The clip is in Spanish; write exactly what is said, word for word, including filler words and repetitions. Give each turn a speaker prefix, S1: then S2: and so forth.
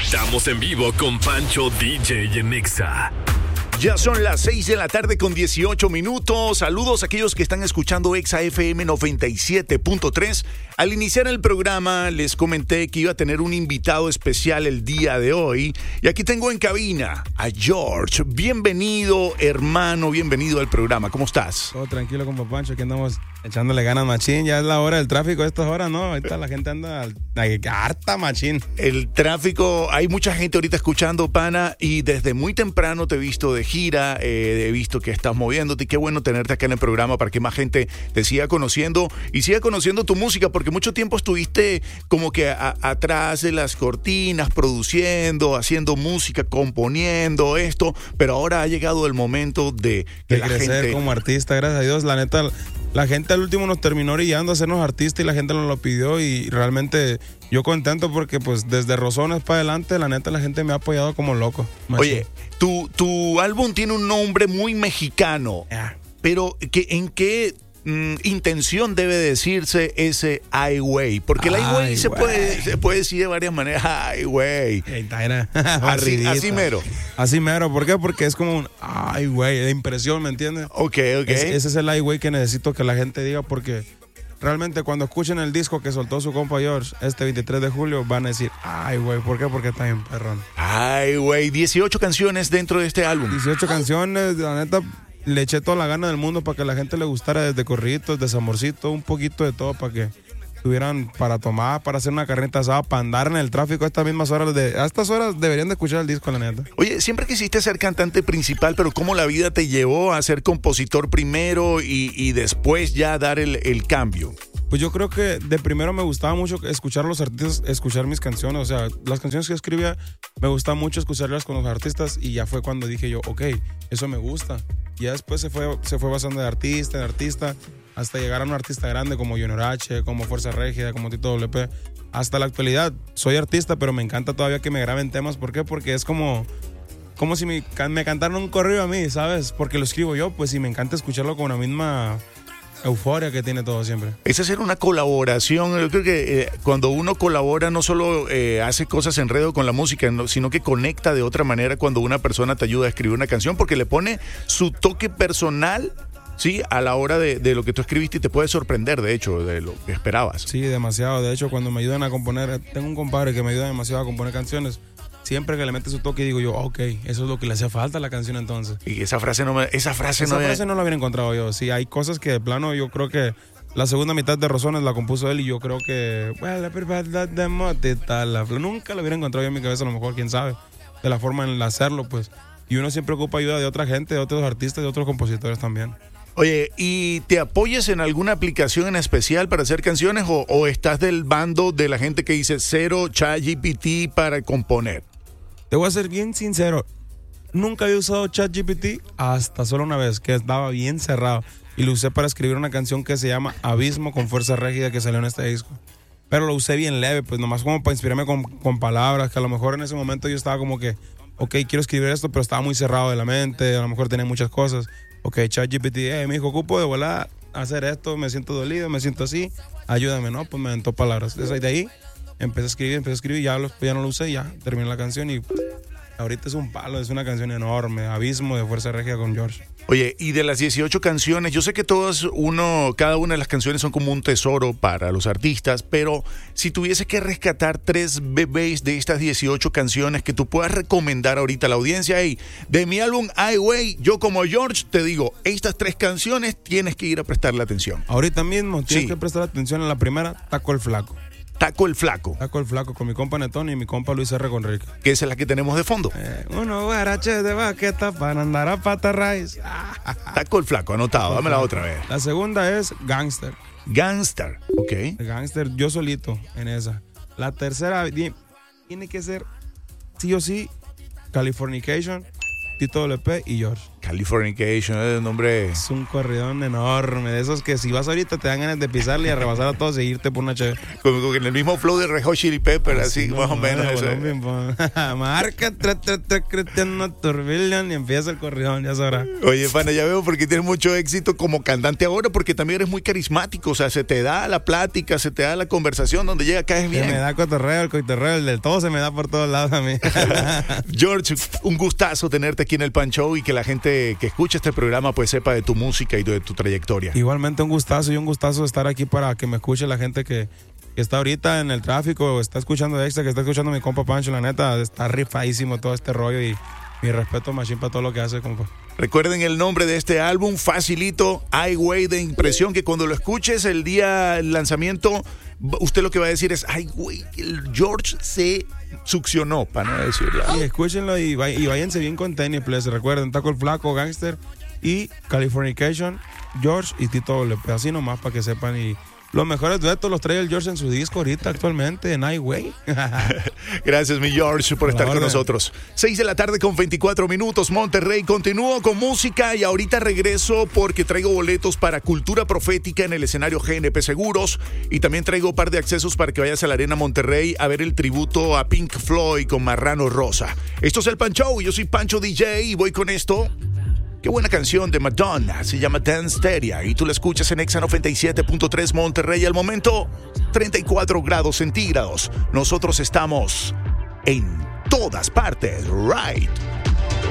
S1: Estamos en vivo con Pancho D J en Nexa.
S2: Ya son las seis de la tarde con dieciocho minutos. Saludos a aquellos que están escuchando Exa F M noventa y siete punto tres. Al iniciar el programa les comenté que iba a tener un invitado especial el día de hoy. Y aquí tengo en cabina a George. Bienvenido, hermano, bienvenido al programa. ¿Cómo estás?
S3: Todo tranquilo con Papancho, aquí andamos echándole ganas machín. Ya es la hora del tráfico a estas horas, ¿no? Ahorita la gente anda harta machín.
S2: El tráfico, hay mucha gente ahorita escuchando, pana, y desde muy temprano te he visto de gira, eh, he visto que estás moviéndote y qué bueno tenerte acá en el programa para que más gente te siga conociendo y siga conociendo tu música, porque mucho tiempo estuviste como que a, atrás de las cortinas, produciendo, haciendo música, componiendo esto, pero ahora ha llegado el momento de que
S3: de
S2: la
S3: crecer
S2: gente...
S3: como artista, gracias a Dios. La neta, la gente al último nos terminó orillando a hacernos artistas y la gente nos lo pidió y realmente yo contento porque pues desde Rosones para adelante, la neta, la gente me ha apoyado como loco. Machín.
S2: Oye, tu, tu álbum tiene un nombre muy mexicano,
S3: yeah.
S2: pero ¿qué, ¿en qué mm, intención debe decirse ese ay güey? Porque el ay güey se puede, se puede decir de varias maneras. Ay güey. Así, así mero.
S3: Así mero. ¿Por qué? Porque es como un ay güey de impresión, ¿me entiendes?
S2: Ok, ok.
S3: Es, ese es el ay güey que necesito que la gente diga, porque realmente cuando escuchen el disco que soltó su compa George este veintitrés de julio van a decir ay güey, ¿por qué? Porque está bien perrón.
S2: Ay güey, dieciocho canciones dentro de este álbum.
S3: dieciocho canciones, la neta le eché toda la gana del mundo para que a la gente le gustara, desde corriditos, desamorcito, un poquito de todo para que tuvieran para tomar, para hacer una carnita asada, para andar en el tráfico a estas mismas horas. De, a estas horas deberían de escuchar el disco, la neta.
S2: Oye, siempre quisiste ser cantante principal, pero ¿cómo la vida te llevó a ser compositor primero y, y después ya dar el, el cambio?
S3: Pues yo creo que de primero me gustaba mucho escuchar a los artistas, escuchar mis canciones. O sea, las canciones que escribía, me gustaba mucho escucharlas con los artistas y ya fue cuando dije yo, ok, eso me gusta. Y ya después se fue, se fue basando de artista en artista, hasta llegar a un artista grande como Junior H, como Fuerza Régida, como Tito W P. Hasta la actualidad, soy artista, pero me encanta todavía que me graben temas. ¿Por qué? Porque es como, como si me, me cantaran un corrido a mí, ¿sabes? Porque lo escribo yo, pues, y me encanta escucharlo con la misma euforia que tiene todo siempre.
S2: Es hacer una colaboración. Yo creo que eh, cuando uno colabora no solo eh, hace cosas enredo con la música, no, sino que conecta de otra manera cuando una persona te ayuda a escribir una canción, porque le pone su toque personal, sí, a la hora de, de lo que tú escribiste, y te puede sorprender, de hecho, de lo que esperabas.
S3: Sí, demasiado. De hecho, cuando me ayudan a componer, tengo un compadre que me ayuda demasiado a componer canciones. Siempre que le mete su toque digo yo, ok, eso es lo que le hacía falta a la canción entonces.
S2: Y esa frase no me, esa frase
S3: esa
S2: no
S3: frase
S2: me...
S3: no la había encontrado yo. Sí, hay cosas que de plano yo creo que la segunda mitad de Rosones la compuso él y yo creo que well, la nunca la hubiera encontrado yo en mi cabeza, a lo mejor, quién sabe, de la forma en hacerlo, pues. Y uno siempre ocupa ayuda de otra gente, de otros artistas, de otros compositores también.
S2: Oye, ¿y te apoyas en alguna aplicación en especial para hacer canciones o, o estás del bando de la gente que dice cero ChatGPT para componer?
S3: Te voy a ser bien sincero, nunca había usado ChatGPT hasta solo una vez, que estaba bien cerrado, y lo usé para escribir una canción que se llama Abismo con Fuerza Régida, que salió en este disco. Pero lo usé bien leve, pues nomás como para inspirarme con, con palabras, que a lo mejor en ese momento yo estaba como que, ok, quiero escribir esto, pero estaba muy cerrado de la mente, a lo mejor tenía muchas cosas. Ok, ChatGPT, eh, me dijo, ocupo de volar hacer esto, me siento dolido, me siento así, ayúdame, ¿no? Pues me aventó palabras. Desde de ahí empecé a escribir, empecé a escribir, ya, lo, ya no lo usé, ya terminé la canción y ahorita es un palo, es una canción enorme, Abismo de Fuerza Régida con George.
S2: Oye, y de las dieciocho canciones, yo sé que todas uno, cada una de las canciones son como un tesoro para los artistas, pero si tuviese que rescatar tres bebés de estas dieciocho canciones que tú puedas recomendar ahorita a la audiencia, hey, de mi álbum Ay Wey, yo como George te digo, estas tres canciones tienes que ir a prestarle atención.
S3: Ahorita mismo tienes
S2: sí.
S3: que prestar atención a la primera, Taco el Flaco.
S2: Taco el Flaco.
S3: Taco el Flaco con mi compa Netón y mi compa Luis R. Conrique.
S2: Que esa es la que tenemos de fondo.
S3: Eh, uno guarache de baqueta para andar a pata raíz.
S2: Taco el Flaco, anotado, dámela otra vez.
S3: La segunda es Gangster.
S2: Gangster, ok.
S3: Gangster, yo solito en esa. La tercera tiene que ser, sí o sí, Californication, Tito W P y George.
S2: Californication, es un nombre.
S3: Es un corridón enorme, de esos que si vas ahorita te dan ganas de pisarle y arrebasar a todos y irte por una chévere.
S2: Como, como en el mismo flow de Red Hot Chili Pepper, así, así
S3: no,
S2: más o menos.
S3: No,
S2: Eso.
S3: no, marca tra, tra, tra, Cristiano Turbillion y empieza el corridón, ya sabrá.
S2: Oye, pana, ya veo porque tienes mucho éxito como cantante ahora, porque también eres muy carismático, o sea, se te da la plática, se te da la conversación, donde llega caes bien.
S3: Se me da cotorreo, el cotorreo, el del todo se me da por todos lados a mí.
S2: George, un gustazo tenerte aquí en el Pan Show y que la gente que escucha este programa pues sepa de tu música y de tu trayectoria.
S3: Igualmente un gustazo y un gustazo estar aquí para que me escuche la gente que, que está ahorita en el tráfico o está escuchando Extra, que está escuchando mi compa Pancho, la neta, está rifadísimo todo este rollo y mi respeto machín para todo lo que hace, compa.
S2: Recuerden el nombre de este álbum, facilito, Highway, de impresión, que cuando lo escuches el día del lanzamiento, usted lo que va a decir es, ay, güey, el George se succionó, para no decirlo.
S3: Y escúchenlo y, y váyanse bien con tenis, please. Recuerden, Taco el Flaco, Gangster y Californication, George y Tito W P, así nomás para que sepan. Y los mejores duetos los trae el George en su disco ahorita actualmente, en Highway.
S2: Gracias, mi George, por estar con nosotros. seis de la tarde con veinticuatro minutos, Monterrey. Continúo con música y ahorita regreso porque traigo boletos para Cultura Profética en el escenario G N P Seguros y también traigo un par de accesos para que vayas a la Arena Monterrey a ver el tributo a Pink Floyd con Marrano Rosa. Esto es el Pan Show, yo soy Pancho D J y voy con esto. Qué buena canción de Madonna, se llama Danceteria y tú la escuchas en Exa noventa y siete punto tres Monterrey. Al momento, treinta y cuatro grados centígrados. Nosotros estamos en todas partes, right?